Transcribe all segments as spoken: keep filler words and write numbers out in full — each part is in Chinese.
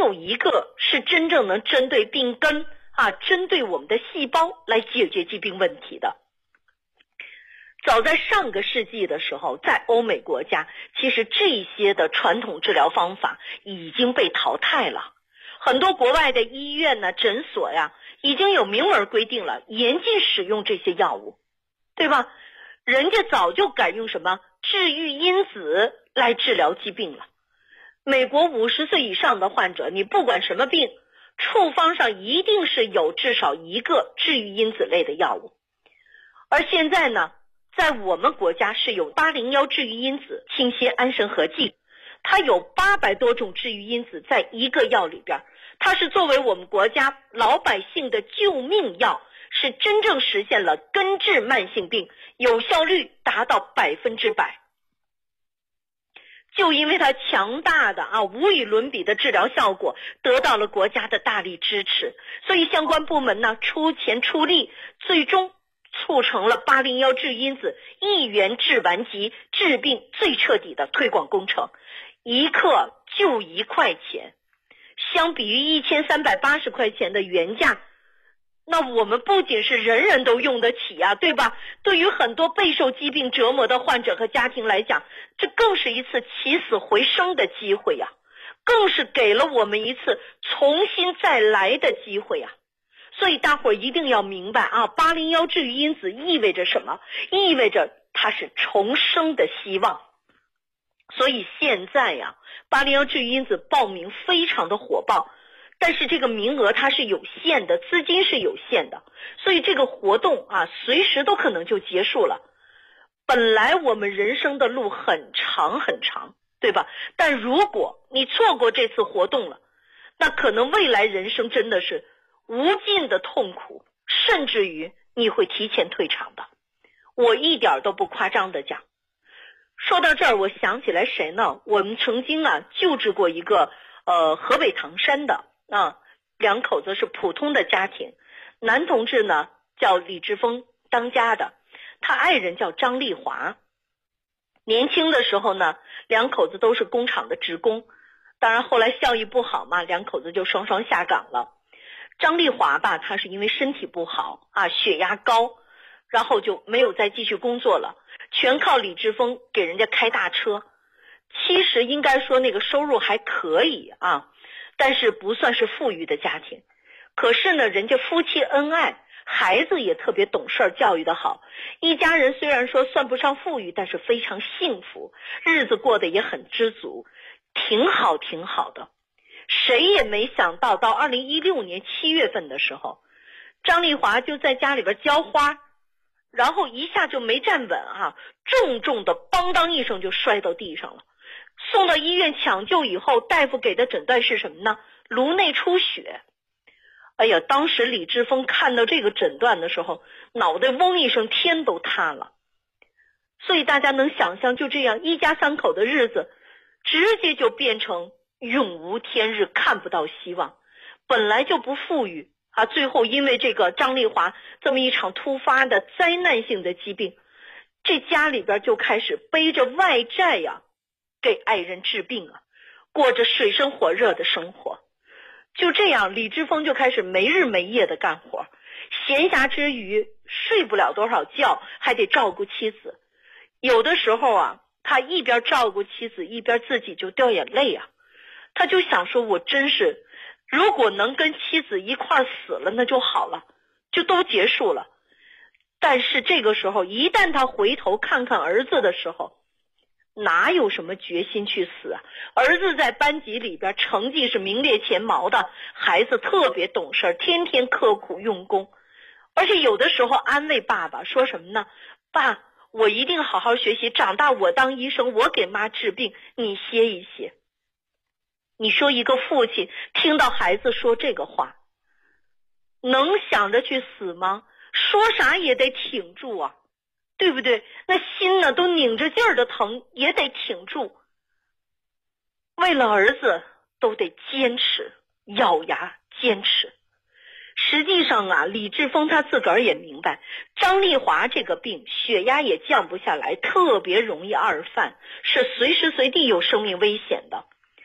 有一个是真正能针对病根啊，针对我们的细胞来解决疾病问题的。早在上个世纪的时候，在欧美国家，其实这些的传统治疗方法已经被淘汰了。很多国外的医院呢、诊所呀，已经有明文规定了，严禁使用这些药物，对吧？人家早就改用什么治愈因子来治疗疾病了。美国五十岁以上的患者，你不管什么病，处方上一定是有至少一个治愈因子类的药物。而现在呢，在我们国家是有八零一治愈因子倾泻安神合剂，它有八百多种治愈因子在一个药里边，它是作为我们国家老百姓的救命药，是真正实现了根治慢性病，有效率达到百分之百。就因为它强大的啊无与伦比的治疗效果，得到了国家的大力支持，所以相关部门呢出钱出力，最终促成了八零一治愈因子一元治顽疾，治病最彻底的推广工程，一克就一块钱，相比于一千三百八十块钱的原价，那我们不仅是人人都用得起啊，对吧？对于很多备受疾病折磨的患者和家庭来讲，这更是一次起死回生的机会呀、啊，更是给了我们一次重新再来的机会呀、啊。所以大伙儿一定要明白啊，八零一治愈因子意味着什么？意味着它是重生的希望。所以现在呀、啊，八零一治愈因子报名非常的火爆。但是这个名额它是有限的，资金是有限的，所以这个活动啊，随时都可能就结束了。本来我们人生的路很长很长，对吧？但如果你错过这次活动了，那可能未来人生真的是无尽的痛苦，甚至于你会提前退场的。我一点都不夸张的讲。说到这儿，我想起来谁呢？我们曾经啊救治过一个呃河北唐山的。啊，两口子是普通的家庭，男同志呢叫李志峰，当家的，他爱人叫张丽华。年轻的时候呢，两口子都是工厂的职工，当然后来效益不好嘛，两口子就双双下岗了。张丽华吧，她是因为身体不好啊，血压高，然后就没有再继续工作了，全靠李志峰给人家开大车。其实应该说那个收入还可以啊，但是不算是富裕的家庭。可是呢，人家夫妻恩爱，孩子也特别懂事，教育的好，一家人虽然说算不上富裕，但是非常幸福，日子过得也很知足，挺好挺好的。谁也没想到，到二零一六年七月份的时候，张丽华就在家里边浇花，然后一下就没站稳啊，重重的邦当一声就摔到地上了。送到医院抢救以后，大夫给的诊断是什么呢？颅内出血。哎呀，当时李志峰看到这个诊断的时候，脑袋嗡一声，天都塌了。所以大家能想象，就这样一家三口的日子直接就变成永无天日，看不到希望。本来就不富裕啊，最后因为这个张丽华这么一场突发的灾难性的疾病，这家里边就开始背着外债呀、啊，给爱人治病啊，过着水深火热的生活。就这样，李志峰就开始没日没夜的干活，闲暇之余睡不了多少觉，还得照顾妻子。有的时候啊，他一边照顾妻子，一边自己就掉眼泪啊。他就想说，我真是如果能跟妻子一块死了那就好了，就都结束了。但是这个时候，一旦他回头看看儿子的时候，哪有什么决心去死啊？儿子在班级里边成绩是名列前茅的，孩子特别懂事，天天刻苦用功，而且有的时候安慰爸爸说什么呢？爸，我一定好好学习，长大我当医生，我给妈治病，你歇一歇。你说一个父亲听到孩子说这个话，能想着去死吗？说啥也得挺住啊，对不对？那心呢都拧着劲儿的疼，也得挺住。为了儿子都得坚持，咬牙坚持。实际上啊，李志峰他自个儿也明白，张丽华这个病血压也降不下来，特别容易二犯，是随时随地有生命危险的。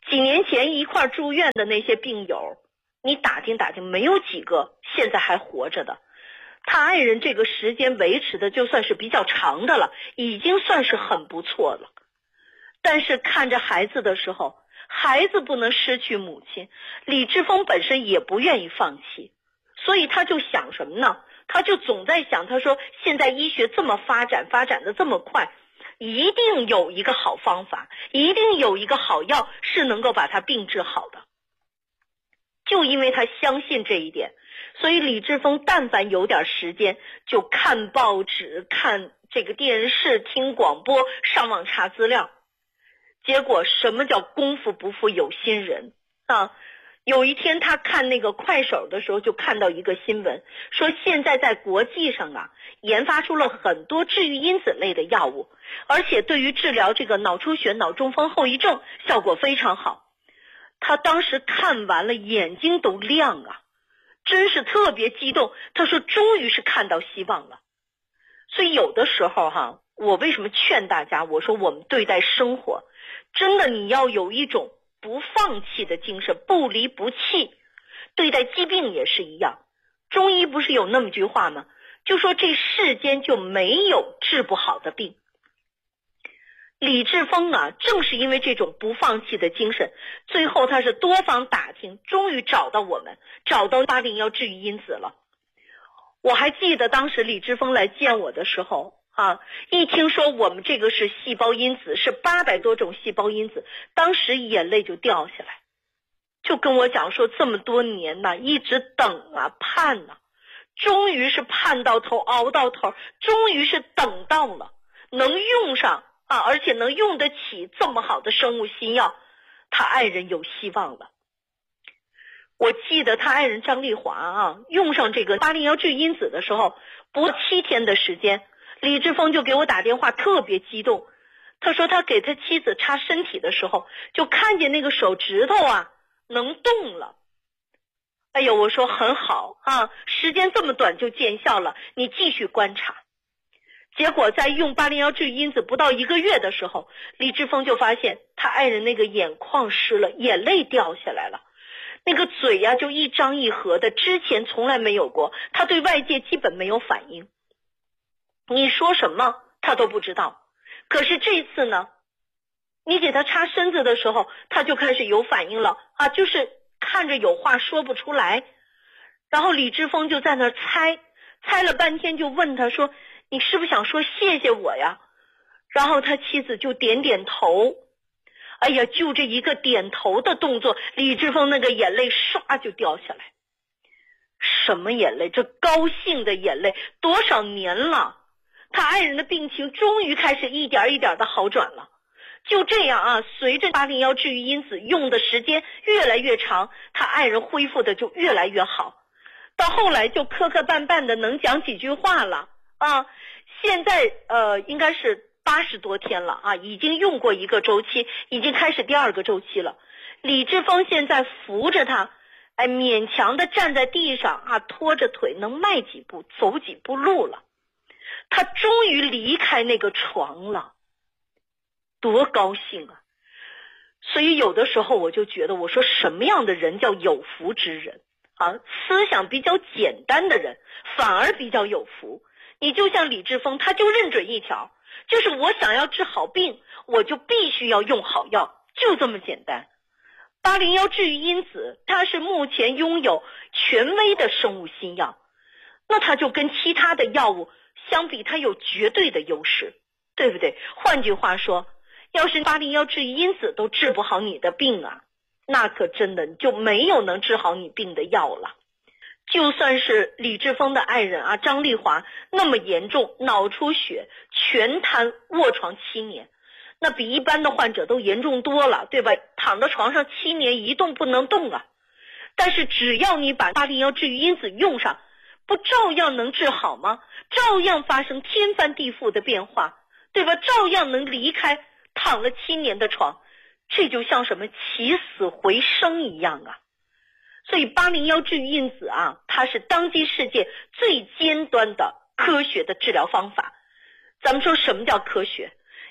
几年前一块住院的那些病友，你打听打听，没有几个现在还活着的。他爱人这个时间维持的就算是比较长的了，已经算是很不错了。但是看着孩子的时候，孩子不能失去母亲，李志峰本身也不愿意放弃，所以他就想什么呢？他就总在想，他说现在医学这么发展，发展的这么快，一定有一个好方法，一定有一个好药是能够把他病治好的。就因为他相信这一点，所以李志峰但凡有点时间，就看报纸、看这个电视、听广播、上网查资料。结果什么叫功夫不负有心人啊？有一天他看那个快手的时候，就看到一个新闻，说现在在国际上啊，研发出了很多治愈因子类的药物，而且对于治疗这个脑出血、脑中风后遗症效果非常好。他当时看完了，眼睛都亮啊，真是特别激动。他说终于是看到希望了。所以有的时候哈，我为什么劝大家，我说我们对待生活，真的你要有一种不放弃的精神，不离不弃。对待疾病也是一样，中医不是有那么句话吗？就说这世间就没有治不好的病。李志峰啊，正是因为这种不放弃的精神，最后他是多方打听，终于找到我们，找到八零幺治愈因子了。我还记得当时李志峰来见我的时候啊，一听说我们这个是细胞因子，是八百多种细胞因子，当时眼泪就掉下来，就跟我讲说这么多年呢，一直等啊盼啊，终于是盼到头熬到头，终于是等到了能用上啊，而且能用得起这么好的生物新药，他爱人有希望了。我记得他爱人张丽华啊，用上这个八零幺治愈因子的时候，不七天的时间，李志峰就给我打电话，特别激动。他说他给他妻子擦身体的时候，就看见那个手指头啊能动了。哎呦，我说很好啊，时间这么短就见效了，你继续观察。结果在用八零幺治愈因子不到一个月的时候，李志峰就发现他爱人那个眼眶湿了，眼泪掉下来了，那个嘴呀、啊、就一张一合的，之前从来没有过，他对外界基本没有反应，你说什么他都不知道。可是这次呢，你给他擦身子的时候，他就开始有反应了啊，就是看着有话说不出来。然后李志峰就在那儿猜，猜了半天，就问他说你是不是想说谢谢我呀？然后他妻子就点点头。哎呀，就这一个点头的动作，李志峰那个眼泪唰就掉下来。什么眼泪？这高兴的眼泪。多少年了，他爱人的病情终于开始一点一点的好转了。就这样啊，随着八零幺治愈因子用的时间越来越长，他爱人恢复的就越来越好，到后来就磕磕绊绊的能讲几句话了啊。现在呃应该是八十多天了啊，已经用过一个周期，已经开始第二个周期了。李志峰现在扶着他，哎，勉强的站在地上啊，拖着腿能迈几步走几步路了。他终于离开那个床了，多高兴啊！所以有的时候我就觉得，我说什么样的人叫有福之人啊？思想比较简单的人反而比较有福。你就像李志峰，他就认准一条，就是我想要治好病，我就必须要用好药，就这么简单。八零幺治愈因子，它是目前拥有权威的生物新药，那它就跟其他的药物相比，它有绝对的优势，对不对？换句话说，要是八零幺治愈因子都治不好你的病啊，那可真的就没有能治好你病的药了。就算是李志峰的爱人啊，张丽华那么严重，脑出血，全瘫，卧床七年，那比一般的患者都严重多了，对吧？躺在床上七年一动不能动啊。但是只要你把八零幺治愈因子用上，不照样能治好吗？照样发生天翻地覆的变化，对吧？照样能离开躺了七年的床，这就像什么起死回生一样啊。所以八零幺治愈因子啊，它是当今世界最尖端的科学的治疗方法。咱们说什么叫科学？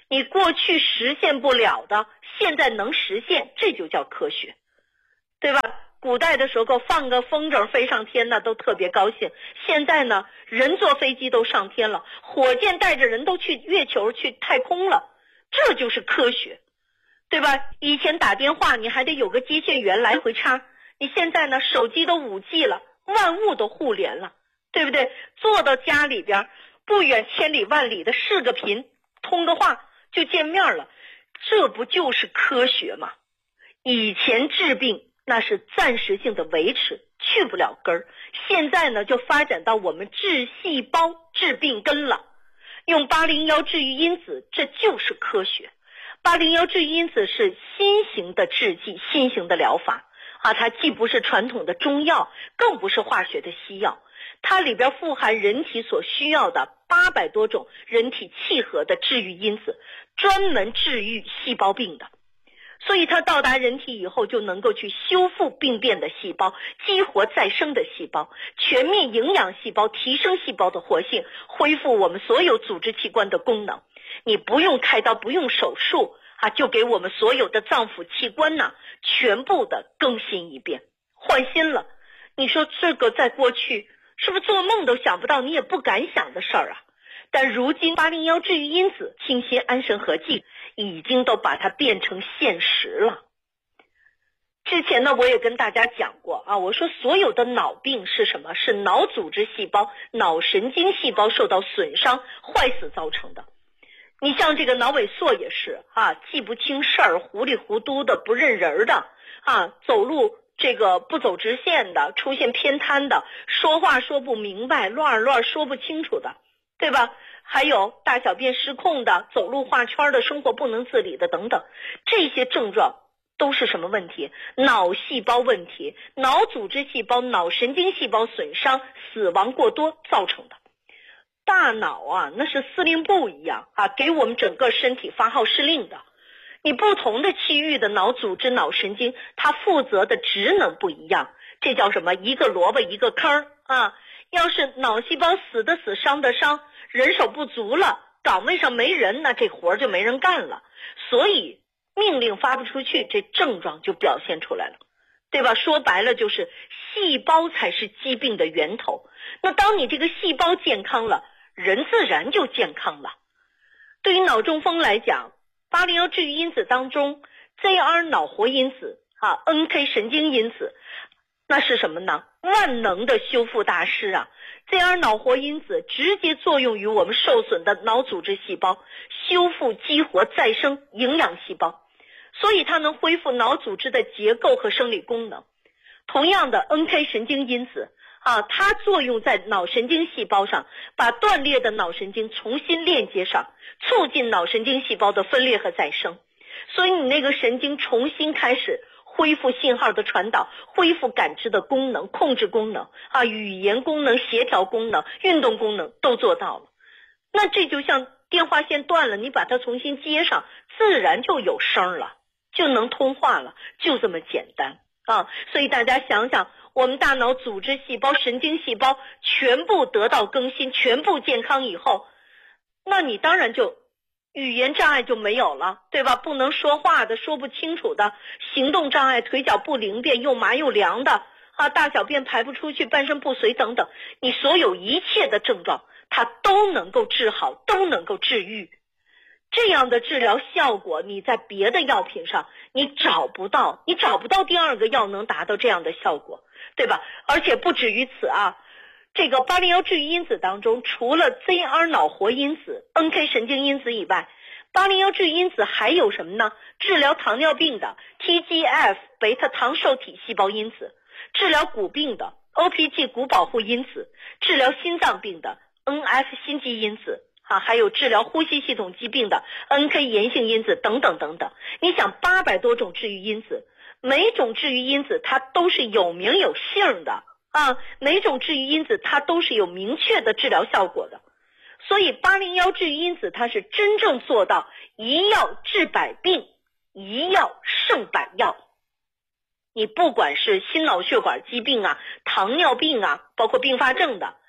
你过去实现不了的，现在能实现，这就叫科学，对吧？古代的时候放个风筝飞上天呢，都特别高兴。现在呢，人坐飞机都上天了，火箭带着人都去月球去太空了，这就是科学，对吧？以前打电话你还得有个接线员来回插，你现在呢，手机都 五 G 了，万物都互联了，对不对？坐到家里边，不远千里万里的视个频，通个话就见面了，这不就是科学吗？以前治病那是暂时性的维持，去不了根儿。现在呢，就发展到我们治细胞、治病根了。用八零一治愈因子，这就是科学。八零一治愈因子是新型的制剂、新型的疗法啊，它既不是传统的中药，更不是化学的西药，它里边富含人体所需要的八百多种人体契合的治愈因子，专门治愈细胞病的。所以它到达人体以后，就能够去修复病变的细胞，激活再生的细胞，全面营养细胞，提升细胞的活性，恢复我们所有组织器官的功能。你不用开刀，不用手术啊，就给我们所有的脏腑器官呢，全部的更新一遍，换新了。你说这个在过去是不是做梦都想不到，你也不敢想的事儿啊？但如今八零一治愈因子、清心安神合剂已经都把它变成现实了。之前呢，我也跟大家讲过啊，我说所有的脑病是什么？是脑组织细胞、脑神经细胞受到损伤、坏死造成的。你像这个脑萎缩也是啊，记不清事儿，糊里糊涂的，不认人的啊，走路这个不走直线的，出现偏瘫的，说话说不明白，乱乱说不清楚的，对吧？还有大小便失控的，走路画圈的，生活不能自理的等等，这些症状都是什么问题？脑细胞问题，脑组织细胞、脑神经细胞损伤、死亡过多造成的。大脑啊，那是司令部一样啊，给我们整个身体发号施令的。你不同的区域的脑组织、脑神经，它负责的职能不一样，这叫什么？一个萝卜一个坑啊！要是脑细胞死的死，伤的伤，人手不足了，岗位上没人，那这活就没人干了。所以命令发不出去，这症状就表现出来了，对吧？说白了就是细胞才是疾病的源头。那当你这个细胞健康了，人自然就健康了。对于脑中风来讲，八零一治愈因子当中 Z R 脑活因子啊 N K 神经因子，那是什么呢？万能的修复大师啊！ Z R 脑活因子直接作用于我们受损的脑组织细胞，修复、激活、再生、营养细胞，所以它能恢复脑组织的结构和生理功能。同样的 N K 神经因子啊，它作用在脑神经细胞上，把断裂的脑神经重新链接上，促进脑神经细胞的分裂和再生。所以你那个神经重新开始恢复信号的传导，恢复感知的功能、控制功能啊，语言功能、协调功能、运动功能都做到了。那这就像电话线断了，你把它重新接上，自然就有声了，就能通话了，就这么简单啊！所以大家想想，我们大脑组织细胞、神经细胞全部得到更新，全部健康以后，那你当然就语言障碍就没有了，对吧？不能说话的，说不清楚的，行动障碍，腿脚不灵便，又麻又凉的啊，大小便排不出去，半身不遂等等，你所有一切的症状它都能够治好，都能够治愈。这样的治疗效果你在别的药品上你找不到，你找不到第二个药能达到这样的效果，对吧？而且不止于此啊，这个八零一治愈因子当中，除了 Z R 脑活因子、N K 神经因子以外，八零一治愈因子还有什么呢？治疗糖尿病的 T G F 贝塔糖受体细胞因子，治疗骨病的 O P G 骨保护因子，治疗心脏病的 N F 心肌因子啊，还有治疗呼吸系统疾病的 N K 炎性因子等等等等。你想八百多种治愈因子，每种治愈因子它都是有名有姓的啊，每种治愈因子它都是有明确的治疗效果的。所以八零一治愈因子它是真正做到一药治百病，一药胜百药。你不管是心脑血管疾病啊、糖尿病啊，包括并发症的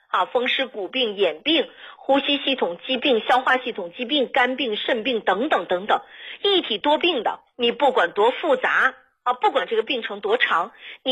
啊，风湿骨病、眼病、呼吸系统疾病、消化系统疾病、肝病、肾病等等等等，一体多病的，你不管多复杂啊，不管这个病程多长，你